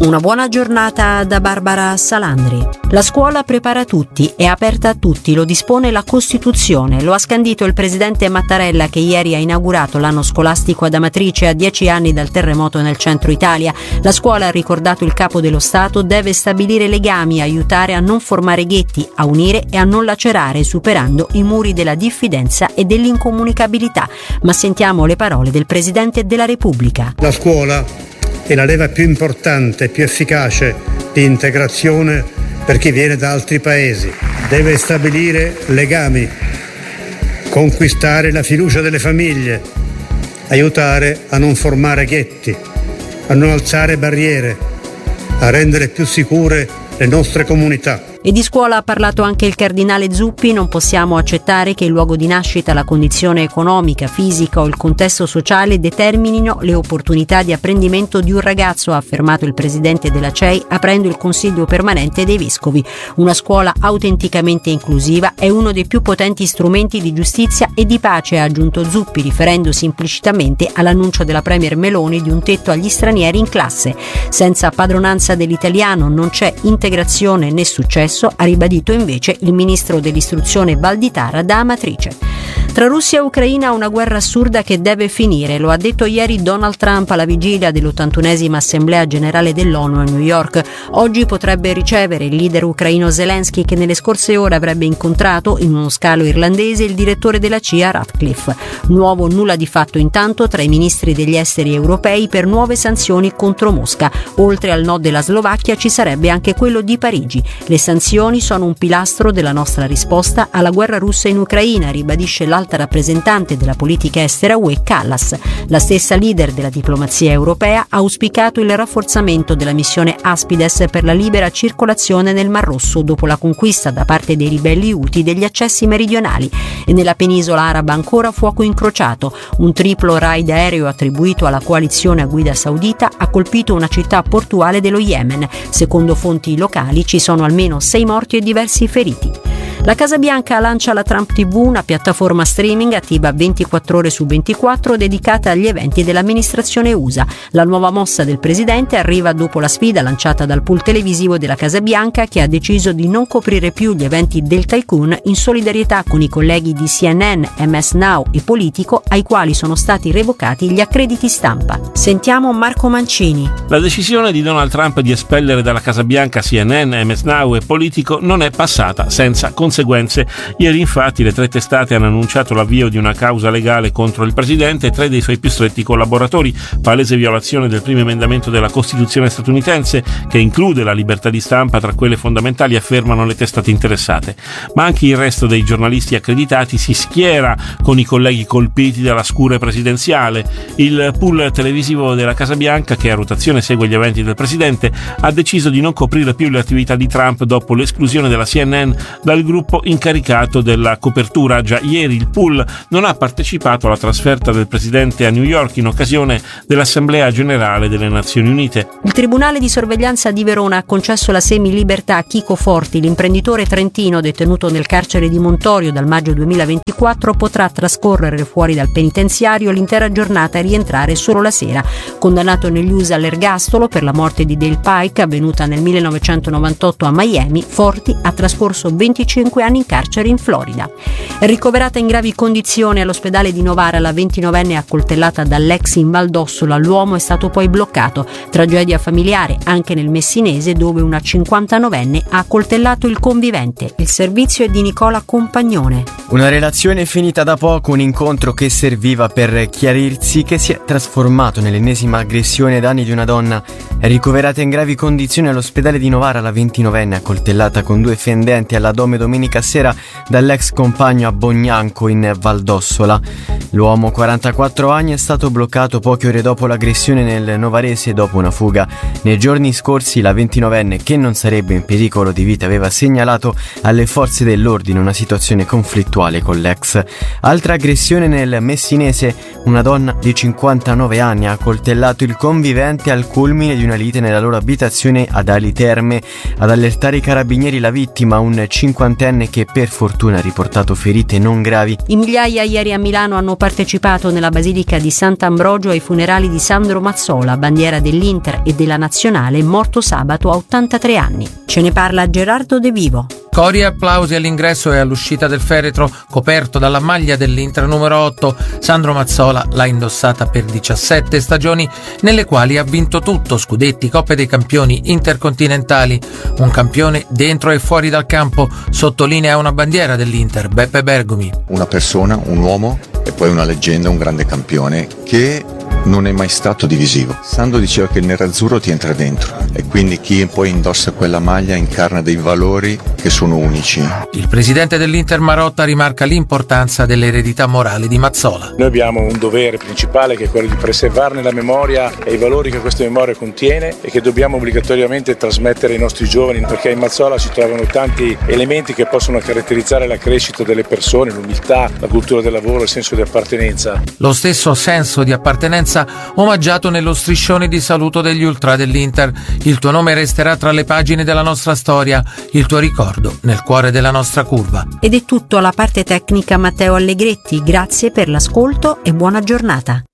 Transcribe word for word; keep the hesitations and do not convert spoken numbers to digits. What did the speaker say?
Una buona giornata da Barbara Salandri. La scuola prepara tutti, è aperta a tutti, lo dispone la Costituzione. Lo ha scandito il presidente Mattarella, che ieri ha inaugurato l'anno scolastico ad Amatrice a dieci anni dal terremoto nel centro Italia. La scuola, ha ricordato il capo dello Stato, deve stabilire legami, aiutare a non formare ghetti, a unire e a non lacerare, superando i muri della diffidenza e dell'incomunicabilità. Ma sentiamo le parole del Presidente della Repubblica. La scuola è la leva più importante e più efficace di integrazione per chi viene da altri paesi. Deve stabilire legami, conquistare la fiducia delle famiglie, aiutare a non formare ghetti, a non alzare barriere, a rendere più sicure le nostre comunità. E di scuola ha parlato anche il cardinale Zuppi. Non possiamo accettare che il luogo di nascita, la condizione economica, fisica o il contesto sociale determinino le opportunità di apprendimento di un ragazzo, ha affermato il presidente della C E I aprendo il Consiglio permanente dei Vescovi. Una scuola autenticamente inclusiva è uno dei più potenti strumenti di giustizia e di pace, ha aggiunto Zuppi, riferendosi implicitamente all'annuncio della premier Meloni di un tetto agli stranieri in classe. Senza padronanza dell'italiano non c'è integrazione né successo, ha ribadito invece il ministro dell'istruzione Valditara da Amatrice. Tra Russia e Ucraina una guerra assurda che deve finire, lo ha detto ieri Donald Trump alla vigilia dell'ottantunesima Assemblea Generale dell'ONU a New York. Oggi potrebbe ricevere il leader ucraino Zelensky, che nelle scorse ore avrebbe incontrato in uno scalo irlandese il direttore della C I A Ratcliffe. Nuovo nulla di fatto intanto tra i ministri degli esteri europei per nuove sanzioni contro Mosca. Oltre al no della Slovacchia ci sarebbe anche quello di Parigi. Le sanzioni sono un pilastro della nostra risposta alla guerra russa in Ucraina, ribadisce l'alta rappresentante della politica estera U E Kallas. La stessa leader della diplomazia europea ha auspicato il rafforzamento della missione Aspides per la libera circolazione nel Mar Rosso dopo la conquista da parte dei ribelli Houthi degli accessi meridionali. E nella penisola araba ancora fuoco incrociato. Un triplo raid aereo attribuito alla coalizione a guida saudita ha colpito una città portuale dello Yemen. Secondo fonti locali ci sono almeno sei morti e diversi feriti. La Casa Bianca lancia la Trump tivù, una piattaforma streaming attiva ventiquattro ore su ventiquattro dedicata agli eventi dell'amministrazione U S A. La nuova mossa del presidente arriva dopo la sfida lanciata dal pool televisivo della Casa Bianca, che ha deciso di non coprire più gli eventi del tycoon in solidarietà con i colleghi di C N N, M S Now e Politico, ai quali sono stati revocati gli accrediti stampa. Sentiamo Marco Mancini. La decisione di Donald Trump di espellere dalla Casa Bianca C N N, M S Now e Politico non è passata senza conseguenze. Ieri infatti le tre testate hanno annunciato l'avvio di una causa legale contro il presidente e tre dei suoi più stretti collaboratori, palese violazione del primo emendamento della Costituzione statunitense, che include la libertà di stampa tra quelle fondamentali, affermano le testate interessate. Ma anche il resto dei giornalisti accreditati si schiera con i colleghi colpiti dalla scure presidenziale. Il pool televisivo della Casa Bianca, che a rotazione segue gli eventi del presidente, ha deciso di non coprire più le attività di Trump dopo l'esclusione della C N N dal gruppo incaricato della copertura. Già ieri il pool non ha partecipato alla trasferta del presidente a New York in occasione dell'Assemblea Generale delle Nazioni Unite. Il Tribunale di sorveglianza di Verona ha concesso la semilibertà a Chico Forti. L'imprenditore trentino, detenuto nel carcere di Montorio dal maggio duemilaventiquattro, potrà trascorrere fuori dal penitenziario l'intera giornata e rientrare solo la sera. Condannato negli U S A all'ergastolo per la morte di Dale Pike, avvenuta nel millenovecentonovantotto a Miami, Forti ha trascorso venticinque anni in carcere in Florida. È ricoverata in gravi condizioni all'ospedale di Novara la ventinovenne accoltellata dall'ex in Val d'Ossola. L'uomo è stato poi bloccato. Tragedia familiare anche nel Messinese, dove una cinquantanovenne ha accoltellato il convivente. Il servizio è di Nicola Compagnone. Una relazione finita da poco, un incontro che serviva per chiarirsi, che si è trasformato nell'ennesima aggressione ai danni di una donna. È ricoverata in gravi condizioni all'ospedale di Novara la ventinovenne accoltellata con due fendenti all'addome domenica sera dall'ex compagno a Bognanco in Val d'Ossola. L'uomo, quarantaquattro anni, è stato bloccato poche ore dopo l'aggressione nel Novarese dopo una fuga. Nei giorni scorsi la ventinovenne, che non sarebbe in pericolo di vita, aveva segnalato alle forze dell'ordine una situazione conflittuale con l'ex. Altra aggressione nel Messinese, una donna di cinquantanove anni ha accoltellato il convivente al culmine di una lite nella loro abitazione ad Ali Terme. Ad allertare i carabinieri la vittima, un cinquantenne ventiseienne che per fortuna ha riportato ferite non gravi. In migliaia ieri a Milano hanno partecipato nella Basilica di Sant'Ambrogio ai funerali di Sandro Mazzola, bandiera dell'Inter e della Nazionale, morto sabato a ottantatré anni. Ce ne parla Gerardo De Vivo. Cori e applausi all'ingresso e all'uscita del feretro coperto dalla maglia dell'Inter numero otto. Sandro Mazzola l'ha indossata per diciassette stagioni nelle quali ha vinto tutto: scudetti, Coppe dei Campioni, intercontinentali. Un campione dentro e fuori dal campo, sottolinea una bandiera dell'Inter, Beppe Bergomi. Una persona, un uomo e poi una leggenda, un grande campione che non è mai stato divisivo. Sandro diceva che il nerazzurro ti entra dentro e quindi chi poi indossa quella maglia incarna dei valori che sono unici. Il presidente dell'Inter Marotta rimarca l'importanza dell'eredità morale di Mazzola. Noi abbiamo un dovere principale che è quello di preservarne la memoria e i valori che questa memoria contiene e che dobbiamo obbligatoriamente trasmettere ai nostri giovani, perché in Mazzola si trovano tanti elementi che possono caratterizzare la crescita delle persone, l'umiltà, la cultura del lavoro, il senso di appartenenza. Lo stesso senso di appartenenza omaggiato nello striscione di saluto degli ultra dell'Inter. Il tuo nome resterà tra le pagine della nostra storia, il tuo ricordo nel cuore della nostra curva. Ed è tutto alla parte tecnica Matteo Allegretti, grazie per l'ascolto e buona giornata.